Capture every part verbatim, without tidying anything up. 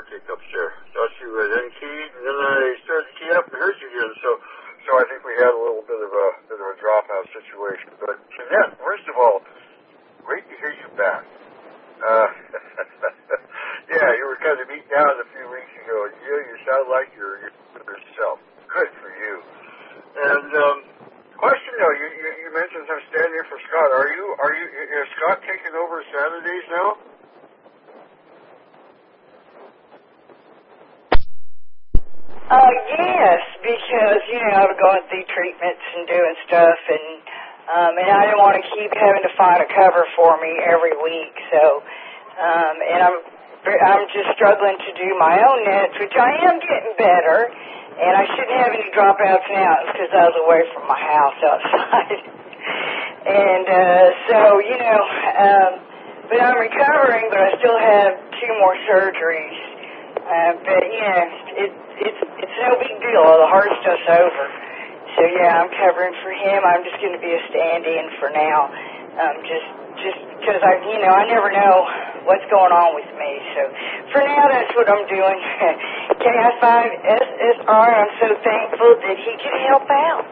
hiccups there. Thought you uh, then keyed, and then I started to key up and heard you again. So, so I think we had a little bit of a bit of a dropout situation. But Jeanette, first of all, great to hear you back. Uh, yeah, you were kind of beat down a few weeks ago. You, you sound like you're yourself. Good for you. And um, question though, you, you you mentioned some standing for Scott. Are you are you is Scott taking over Saturdays now? Uh, yes, because, you know, I'm going through treatments and doing stuff, and um, and I didn't want to keep having to find a cover for me every week, so, um, and I'm I'm just struggling to do my own nets, which I am getting better, and I shouldn't have any dropouts now because I was away from my house outside. and uh, so, you know, um, but I'm recovering, but I still have two more surgeries. Uh, but, you know, it, it's it's no big deal. The hard stuff's over. So, yeah, I'm covering for him. I'm just going to be a stand-in for now. Um, just just because, I, you know, I never know what's going on with me. So, for now, that's what I'm doing. K I five S S R, I'm so thankful that he could help out.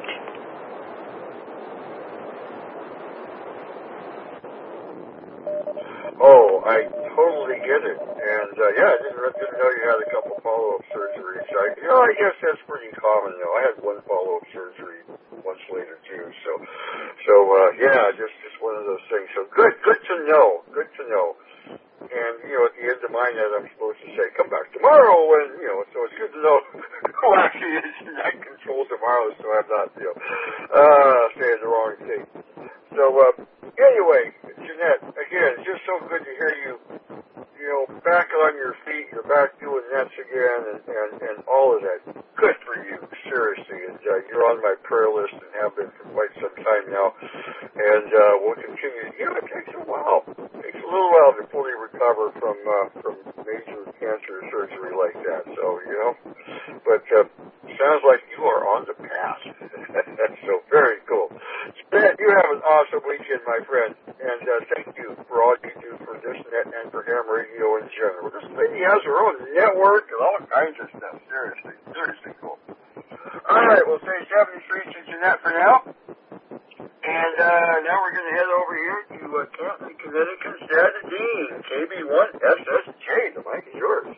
Oh, I totally get it. And, uh, yeah, I didn't, didn't know you had a couple follow-up surgeries. I, you know, I guess that's pretty common, though. I had one follow-up surgery months later, too. So, so uh, yeah, just, just one of those things. So good, good to know. Good to know. And, you know, at the end of my net, I'm supposed to say, come back tomorrow. And, you know, so it's good to know who actually is in that control tomorrow so I'm not, you know, uh, saying the wrong thing. So, uh, anyway, Jeanette, again, it's just so good to hear you, you know, back on your feet. You're back doing nets again and, and, and all of that. Good for you, seriously. And uh, you're on my prayer list and have been for quite some time now. And uh, we'll continue. You know, it takes a while. It takes a little while to fully recover from uh, from major cancer surgery like that. So, you know, but uh, sounds like you are on the path. So very cool. Stan, you have an awesome weekend, my friend. And uh, thank you for all you do for this net and for ham radio in general. This lady has her own network and all kinds of stuff. Seriously, seriously cool. All right, we'll say seventy-three to Jeanette for now. And uh, now we're going to head over here to uh, Canton, Connecticut's Dad Dean, K B one S S J. The mic is yours.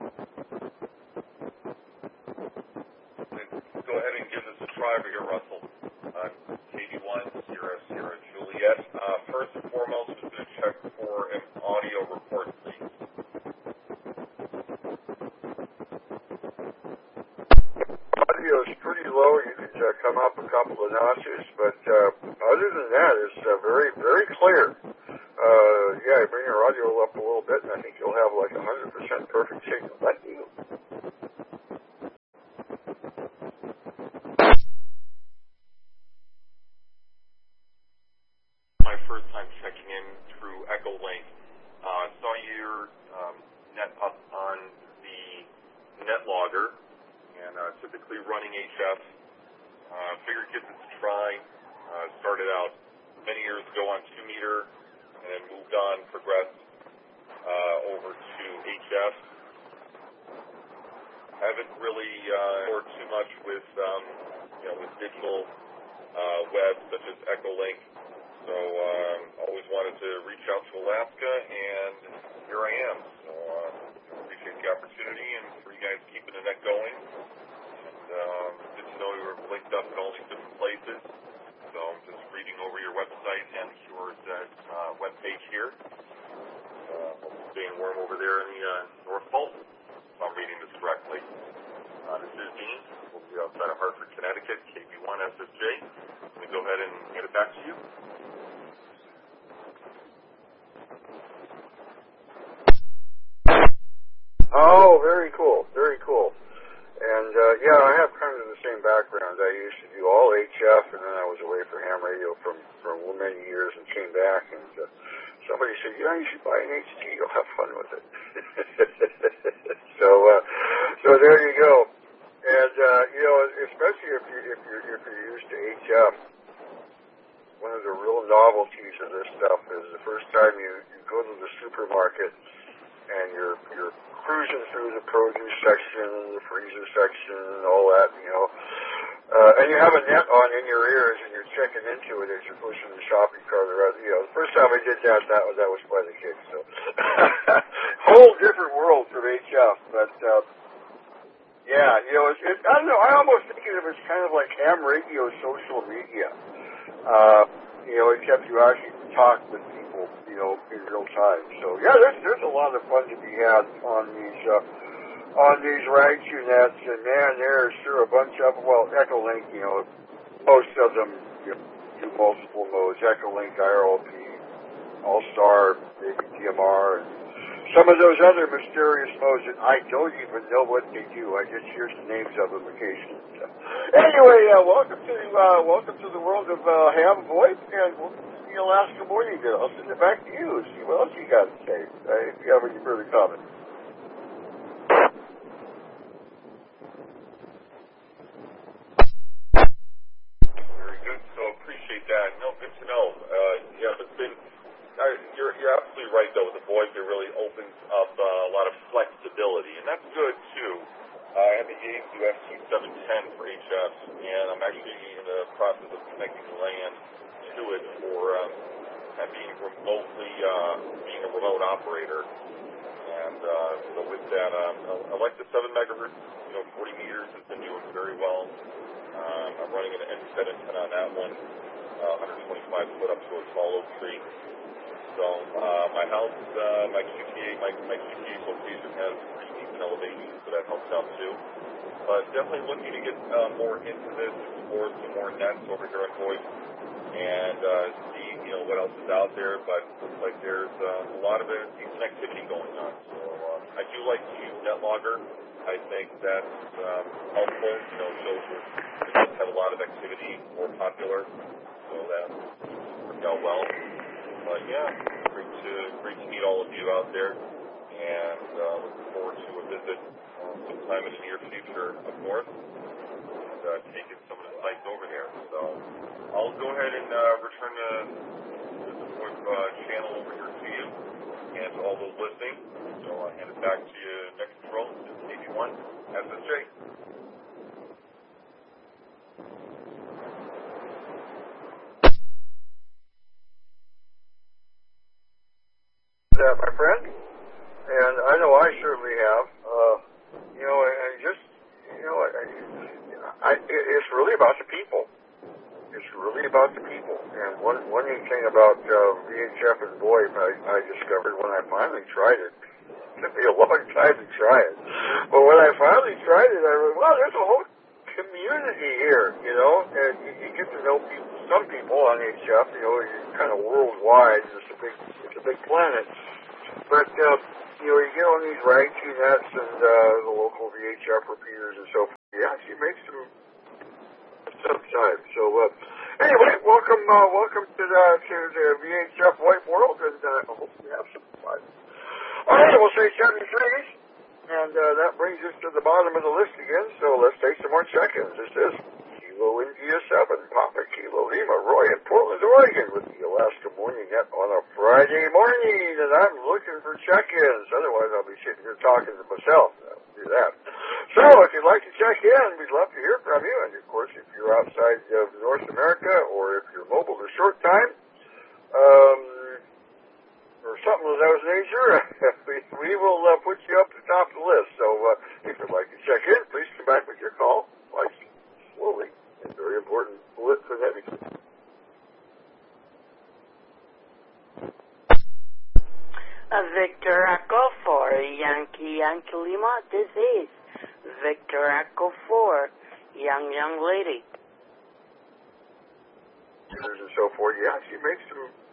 Go ahead and give this a try over here, Russell. Uh, K B one, Sierra, Sierra, Juliet. Uh, first and foremost, we're going to check for an audio report, please. Audio is pretty low. You could uh, come up a couple of notches, but uh, other than that, it's uh, very, very clear. Uh, yeah, bring your audio up a little bit, and I think you'll have like one hundred percent perfect signal. Thank you. My first time checking in through Echolink. Uh, saw your um, net up on the net logger, and uh, typically running H F. Uh, figured give this a try. Uh, started out many years ago on two meter, and then moved on, progressed uh, over to H F. Haven't really uh, worked too much with um, you know with digital uh, web such as Echolink. So um, always wanted to reach out to Alaska, and here I am. So uh, appreciate the opportunity and for you guys keeping the net going. And um, good to know you were linked up in all these different places. So I'm just reading over your website and your uh, webpage here. Uh, staying warm over there in the uh, North Pole, if I'm reading this correctly. Uh, this is Dean. We'll be outside of Hartford, Connecticut, K B one S S J. Let me go ahead and hand it back to you. Oh, very cool, very cool. And, uh, yeah, I have kind of the same background. I used to do all H F, and then I was away for ham radio from, for many years and came back, and uh, somebody said, you know, you should buy an H D. You'll have fun with it. so, uh, so there you go. And, uh, you know, especially if, you, if, you're, if you're used to H F, one of the real novelties of this stuff is the first time you, you go to the supermarket and you're you're cruising through the produce section, the freezer section, and all that, you know. Uh, and you have a net on in your ears, and you're checking into it as you're pushing the shopping cart around. You know, the first time I did that, that was that was by the kids. So, whole different world from H F. But uh, yeah, you know, it's, it, I don't know. I almost think of it as kind of like ham radio, social media. Uh, you know, except you actually talk with people, you know, in real time. So yeah, there's there's a lot of fun to be had on these. Uh, on these RagTunettes, and man, there's sure a bunch of them. Well, Echolink, you know, most of them you know, do multiple modes. Echolink, I R L P, All-Star, maybe D M R, and some of those other mysterious modes that I don't even know what they do. I just hear the names of them occasionally. So, anyway, uh, welcome to uh, welcome to the world of uh, Ham VoIP, and welcome to the Alaska Morning Girl. I'll send it back to you. See what else you got to say. Uh, if you have any further comments. Yeah, no, good to know. Uh, yeah, it's been, uh, you're, you're absolutely right, though. With the VoIP, it really opens up uh, a lot of flexibility, and that's good, too. Uh, I have engaged through F T seven ten for H F, and I'm actually in the process of connecting LAN to it for um, being remotely, uh, being a remote operator. And uh, so with that, um, I like the seven megahertz, you know, forty meters has been doing very well. Um, I'm running an N seven antenna on that one. Uh, one twenty-five foot up to a tall oak tree. So uh, my house, uh, my Q T A, my, my Q T A location has pretty decent elevation, so that helps out too. But definitely looking to get uh, more into this, explore some more nets over here on VoIP, and uh, see you know what else is out there. But looks like there's uh, a lot of decent activity going on. So uh, I do like to use NetLogger. I think that's um, helpful. You know, shows it does have a lot of activity, more popular. So that worked out well. But yeah, great to great to meet all of you out there, and uh, looking forward to a visit uh, sometime in the near future up north, and uh, taking some of the sites over there. So I'll go ahead and uh, return the, the VoIP uh, channel over here to you and to all those listening. So I'll hand it back to you next control, K B one S S J. That, my friend, and I know I certainly have. Uh, you know, and just you know, I, I, it's really about the people. It's really about the people. And one one neat thing about uh, V H F and VoIP, I, I discovered when I finally tried it. It took me a long time to try it, but when I finally tried it, I realized, wow, there's a whole community here. You know, and you, you get to know people. Some people on H F, you know, you're kind of worldwide. It's a big, it's a big planet. But, uh, you know, you get on these RagTunettes and uh, the local V H F repeaters and so forth. Yeah, she makes some some time. So, uh, anyway, welcome uh, welcome to the, to the V H F VoIP world, and uh, I hope you have some fun. All right, we'll say seventy-three, and uh, that brings us to the bottom of the list again, so let's take some more check-ins. This is Kilo India seven, Papa Kilo Lima, Roy in Portland, Oregon, with the Alaska Morning Net on a Friday morning, and I'm looking for check-ins. Otherwise, I'll be sitting here talking to myself. I'll do that. So, if you'd like to check in, we'd love to hear from you. And, of course, if you're outside of North America or if you're mobile a short time, um, or something of those nature, we, we will uh, put you up to the top of the list. So, uh, if you'd like to check in, please come back with your call. Like, slowly. It's very important. Bullet for heavy. A Victor Echo four, Yankee Yankee Lima. This is Victor Echo four, young young lady. And so forth. Yeah, she makes some